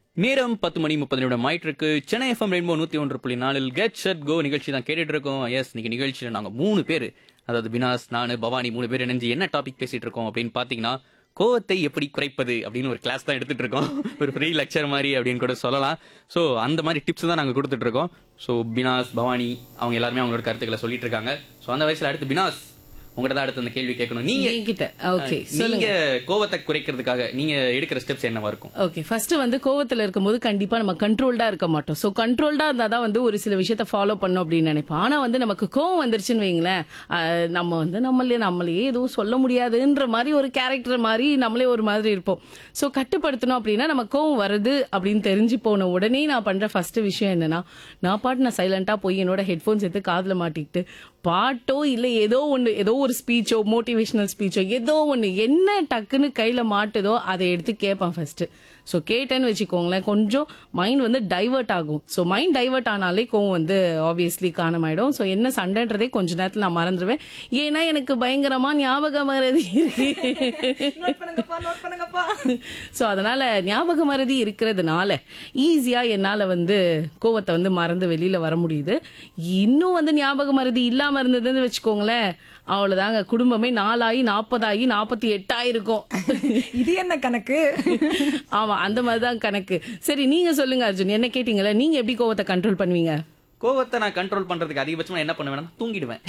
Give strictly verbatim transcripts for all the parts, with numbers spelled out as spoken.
நேரம் பத்து மணி முப்பது நிமிடம் ஆயிட்டு இருக்கு. சென்னை எஃப்எம் ரெயின்போ நூத்தி ஒன்று புள்ளி நாலில் கெட் செட் கோ நிகழ்ச்சி தான் கேட்டுட்டு இருக்கோம். எஸ், இன்னைக்கு நிகழ்ச்சியில நாங்க மூணு பேர், அதாவது பினாஸ், நானு, பவானி மூணு பேர் இணைஞ்சு என்ன டாபிக் பேசிட்டு இருக்கோம் அப்படின்னு பாத்தீங்கன்னா, கோவத்தை எப்படி குறைப்பது அப்படின்னு ஒரு கிளாஸ் தான் எடுத்துட்டு இருக்கோம். ஒரு ஃப்ரீ லெக்சர் மாதிரி அப்படின்னு கூட சொல்லலாம். ஸோ அந்த மாதிரி டிப்ஸ் தான் நாங்க கொடுத்துட்டு இருக்கோம். ஸோ பினாஸ், பவானி அவங்க எல்லாருமே அவங்களோட கருத்துக்களை சொல்லிட்டு இருக்காங்க. ஸோ அந்த வயசுல அடுத்து பினாஸ் உங்கள்ட்ட தான் அடுத்து அந்த கேள்வி கேட்கணும். நீங்க என்கிட்ட ஓகே நீங்க கோவத்தை குறைக்கிறதுக்காக நீங்க எடுக்கிற ஸ்டெப்ஸ் என்னவா இருக்கும்? ஓகே ஃபர்ஸ்ட் வந்து கோவத்துல இருக்கும்போது கண்டிப்பா நம்ம கண்ட்ரோல்டா இருக்க மாட்டோம். சோ கண்ட்ரோல்டா இருந்தா தான் வந்து ஒரு சில விஷயத்த ஃபாலோ பண்ணோம் அப்படின்னு நினைப்போம். ஆனா வந்து நமக்கு கோவம் வந்துருச்சுன்னு வைங்களேன், அஹ், நம்ம வந்து நம்மளே நம்மளையே எதுவும் சொல்ல முடியாதுன்ற மாதிரி ஒரு கேரக்டர் மாதிரி நம்மளே ஒரு மாதிரி இருப்போம். சோ கட்டுப்படுத்தணும் அப்படின்னா நம்ம கோவம் வருது அப்படின்னு தெரிஞ்சு போன உடனே நான் பண்ற ஃபர்ஸ்ட் விஷயம் என்னன்னா, நான் பாட்டு நான் சைலண்டா போய் என்னோட ஹெட்போன்ஸ் எடுத்து காதுல மாட்டிக்கிட்டு பாட்டோ இல்ல ஏதோ ஒண்ணு, ஏதோ ஒரு ஸ்பீச்சோ மோட்டிவேஷனல் ஸ்பீச்சோ ஏதோ ஒண்ணு என்ன டக்குன்னு கையில மாட்டுதோ அதை எடுத்து கேட்பேன் ஃபர்ஸ்ட். ஸோ கேட்டேன்னு வச்சுக்கோங்களேன், கொஞ்சம் மைண்ட் வந்து டைவர்ட் ஆகும். ஸோ மைண்ட் டைவர்ட் ஆனாலே கோவம் வந்து ஆப்வியஸ்லி காணமாயிடும். ஸோ என்ன சண்டைன்றதே கொஞ்ச நேரத்தில் நான் மறந்துடுவேன். ஏன்னா எனக்கு பயங்கரமா ஞாபக மறதி இருக்கு. ஸோ அதனால ஞாபக மறதி இருக்கிறதுனால ஈஸியா என்னால வந்து கோவத்தை வந்து மறந்து வெளியில வர முடியுது. இன்னும் வந்து ஞாபக மறதி இல்லாம இருந்ததுன்னு வச்சுக்கோங்களேன், அவ்வளவுதாங்க, குடும்பமே நாலாயி நாற்பதாயி நாற்பத்தி எட்டாயிருக்கும். இது என்ன கணக்கு? ஆமா, அந்த மாதிரிதான் கணக்கு. சரி, நீங்க சொல்லுங்க அர்ஜுன், என்ன கேட்டீங்களா, நீங்க எப்படி கோவத்தை கண்ட்ரோல் பண்ணுவீங்க? கோவத்தை நான் கண்ட்ரோல் பண்றதுக்கு அதிகபட்சமா என்ன பண்ணுவேன்னா தூங்கிடுவேன்.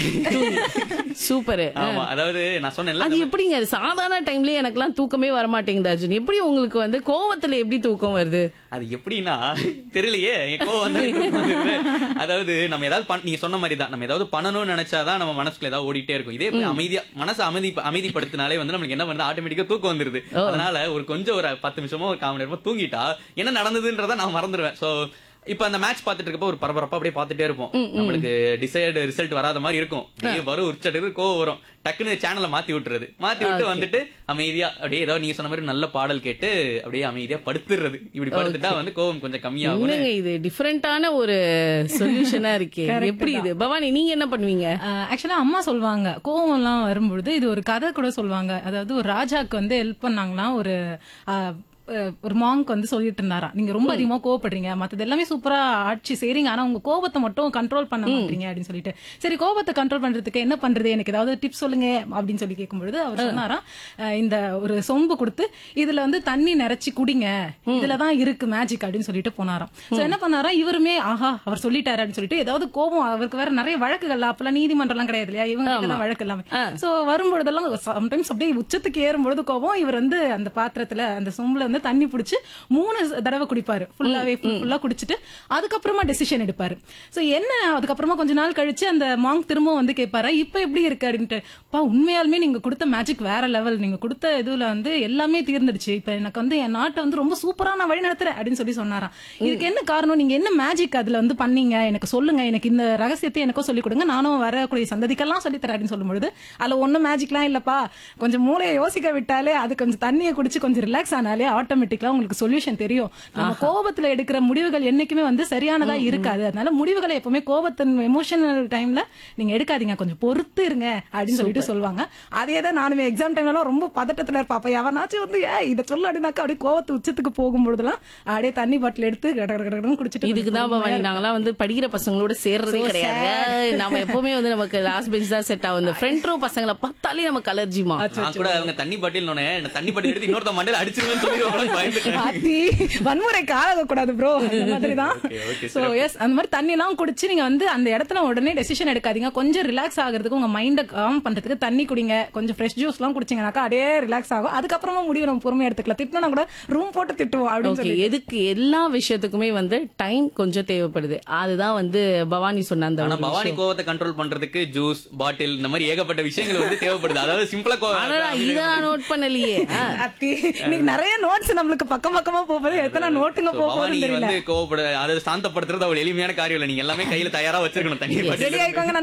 சூப்பர். ஆமா, அதாவது நான் சொன்னேன்ல, அது எப்படிங்க சாதாரண டைம்லயே எனக்கெல்லாம் தூக்கமே வர மாட்டேங்குது அர்ஜுன், எப்படி உங்களுக்கு வந்து கோவத்துல எப்படி தூக்கம் வருது? அது எப்படின்னா தெரியலையே, என் கோவம் வந்து தூக்கம் வருது. அதாவது நம்ம ஏதாவது பண்- நீங்க சொன்ன மாதிரி தான், நம்ம ஏதாவது பண்ணணும்னு நினைச்சாதான் நம்ம மனசுக்குள்ள ஏதாவது ஓடிட்டே இருக்கும். இதே போய் அமைதியா மனசை அமைதி அமைதிப்படுத்தினாலே வந்து நமக்கு என்ன பண்ணுது, ஆட்டோமேட்டிக்கா தூக்கம் வந்துருது. அதனால ஒரு கொஞ்சம் ஒரு பத்து நிமிஷமோ ஒரு கால் மணி நேரமோ தூங்கிட்டா என்ன நடந்ததுன்றத நான் மறந்துடுவேன். சோ இப்ப அந்த மேட்ச் பாத்துட்டு இருக்கப்போ ஒரு பரபரப்பா அப்படியே பாத்துட்டே இருப்போம். நம்மளுக்கு டிசைடு ரிசல்ட் வராத மாதிரி இருக்கும். அப்படியே வரும், உச்சட்டு கோவம் வரும், டக்குன்னு சேனலை மாத்தி விட்டுறது. மாத்தி விட்டு வந்துட்டு அமைதியா அப்படியே ஏதாவது நீங்க சொன்ன மாதிரி நல்ல பாடல் கேட்டு அப்படியே அமைதியா படுத்துறது. இப்படி படுத்துட்டா வந்து கோவம் கொஞ்சம் கம்மியாகும். என்னங்க இது டிஃபரெண்டான ஒரு சொல்யூஷனா இருக்கே, எப்படி இது? பவானி, நீங்க என்ன பண்ணுவீங்க? ஆக்சுவலா அம்மா சொல்லுவாங்க, கோவம் எல்லாம் வரும்பொழுது இது ஒரு கதை கூட சொல்லுவாங்க. அதாவது ஒரு ராஜாக்கு வந்து ஹெல்ப் பண்ணாங்களாம். ஒரு அஹ், அஹ், ஒரு மாங்க் வந்து சொல்லிட்டு இருந்தாராம், நீங்க ரொம்ப அதிகமா கோவப்படுறீங்க, மத்தது எல்லாமே சூப்பரா ஆட்சி செய்றீங்க, ஆனா உங்க கோபத்தை மட்டும் கண்ட்ரோல் பண்ண மாட்டீங்க அப்படின்னு சொல்லிட்டு. சரி, கோபத்தை கண்ட்ரோல் பண்றதுக்கு என்ன பண்றது, எனக்கு ஏதாவது டிப்ஸ் சொல்லுங்க அப்படின்னு சொல்லி கேட்கும்பொழுது அவர் சொன்னாராம், அஹ், இந்த ஒரு சொம்பு கொடுத்து இதுல வந்து தண்ணி நிறைச்சு குடிங்க, இதுலதான் இருக்கு மேஜிக் அப்படின்னு சொல்லிட்டு போனாராம். சோ என்ன பண்ணாராம், இவருமே ஆஹா அவர் சொல்லிட்டாரு அப்படின்னு சொல்லிட்டு, ஏதாவது கோபம் அவருக்கு வேற நிறைய வழக்குகள், அப்பெல்லாம் நீதிமன்றம் எல்லாம் கிடையாது இல்லையா, இவங்க வழக்கு எல்லாமே. சோ வரும்பொழுதெல்லாம் சம்டைம்ஸ் அப்படியே உச்சத்துக்கு ஏறும்பொழுது கோபம், இவர் வந்து அந்த பாத்திரத்துல அந்த சொம்புல வந்து தண்ணி பிடிச்சு மூணு தடவை குடிப்பாரு, ஃபுல்லாவே ஃபுல்லா குடிச்சிட்டு அதுக்கப்புறமா டெசிஷன் எடுப்பாரு. சோ என்ன, அதுக்கப்புறமா கொஞ்ச நாள் கழிச்சு அந்த மாங்க் திரும்ப வந்து கேட்பாரு, இப்ப எப்படி இருக்கு அப்படின்ட்டு. பா, உண்மையாலுமே நீங்க கொடுத்த மேஜிக் வேற லெவல், நீங்க கொடுத்த இதுல வந்து எல்லாமே தீர்ந்துடுச்சு, இப்ப எனக்கு வந்து என் நாட்டை வந்து ரொம்ப சூப்பரா நான் வழி நடத்துறேன் அப்படின்னு சொல்லி சொன்னாராம். இதுக்கு என்ன காரணம், நீங்க என்ன மேஜிக் அதுல வந்து பண்ணீங்க, எனக்கு சொல்லுங்க, எனக்கு இந்த ரகசியத்தை எனக்கும் சொல்லிக் கொடுங்க, நானும் வரக்கூடிய சந்ததிக்கெல்லாம் சொல்லித்தரேன் அப்படின்னு சொல்லும்போது, அதுல ஒன்னும் மேஜிக்லாம் இல்லப்பா, கொஞ்சம் மூளையை யோசிக்க விட்டாலே, அது கொஞ்சம் தண்ணியை குடிச்சு கொஞ்சம் ரிலாக்ஸ் ஆனாலே ஆட்டோமேட்டிக்கா உங்களுக்கு சொல்யூஷன் தெரியும். நம்ம கோபத்துல எடுக்கிற முடிவுகள் என்னைக்குமே வந்து சரியானதா இருக்காது. அதனால முடிவுகளை எப்பவுமே கோபத்தின் எமோஷனல் டைம்ல நீங்க எடுக்காதீங்க, கொஞ்சம் பொறுத்து இருங்க அப்படின்னு சொல்லிட்டு சொல்லுவாங்க. அதே தான் நானுமே எக்ஸாம் டைம்ல ரொம்ப பதட்டத்துல இருப்பாப்ப, எவனாச்சும் வந்து ஏ இதை சொல்ல அப்படின்னாக்கா அப்படியே கோபத்து உச்சத்துக்கு போகும்பொழுதுலாம் அப்படியே தண்ணி பாட்டில் எடுத்து கடகடகடன்னு குடிச்சிட்டு. இதுக்குதான் பவானி நாங்களாம் வந்து படிக்கிற பசங்களோட சேர்றதே கிடையாது. நம்ம எப்பவுமே வந்து நமக்கு லாஸ்ட் பெஞ்ச் தான் செட் ஆகும். இந்த ஃப்ரண்ட் ரோ பசங்களை பார்த்தாலே நமக்கு அலர்ஜிமா. நான் கூட அவங்க தண்ணி பாட்டில் தண்ணி பாட்டில் எடுத்து இன்னொருத்த மண்டையில அடிச்சிருவேன்னு சொல்லிடுவாங்க, பயந்துட்டேன். வன்முறைக்கு ஆகக்கூடாது ப்ரோ, அந்த மாதிரி தான். சோ எஸ், அந்த மாதிரி தண்ணி எல்லாம் குடிச்சு நீங்க வந்து அந்த இடத்துல உடனே டெசிஷன் எடுக்காதீங்க. கொஞ்சம் ரிலாக்ஸ் ஆகிறதுக்கு, உங்க மைண்ட காம் பண்றதுக்கு தண்ணி குடிங்க, கொஞ்சம் ஃப்ரெஷ் ஜூஸ் எல்லாம் குடிச்சீங்கன்னாக்கா அப்படியே ரிலாக்ஸ் ஆகும். அதுக்கப்புறமா முடிவு நம்ம பொறுமையா எடுத்துக்கலாம். திட்டினா கூட ரூம் போட்டு திட்டுவோம் அப்படின்னு சொல்லி. எதுக்கு எல்லா விஷயத்துக்குமே வந்து டைம் கொஞ்சம் தேவைப்படுது. அதுதான் வந்து பவானி சொன்ன அந்த ஆனா பவானி கோவத்தை கண்ட்ரோல் பண்றதுக்கு ஜூஸ் பாட்டில் இந்த மாதிரி ஏகப்பட்ட விஷயங்கள் வந்து தேவைப்படுது. அதாவது சிம்பிளா இதான் நோட் பண்ணலையே. இன்னைக்கு நிறைய நோட்ஸ் நம்மளுக்கு பக்கம் பக்கமா போகுது, எத்தனை நோட்டுங்க போகுது தெரியல. கோவப்பட அதாவது சாந்தப்படுத்துறது அவ்வளவு எளிமையான காரியம் இல்ல. நீங்க எல்லாமே கையில தயாரா வச்சிருக்கணும். தண்ணி பாட்டில் ரெடி ஆயிக்கோங்க.